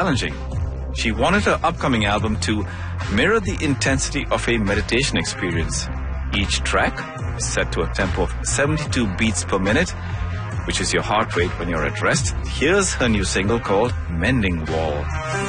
challenging. She wanted her upcoming album to mirror the intensity of a meditation experience. Each track is set to a tempo of 72 beats per minute, which is your heart rate when you're at rest. Here's her new single called Mending Wall.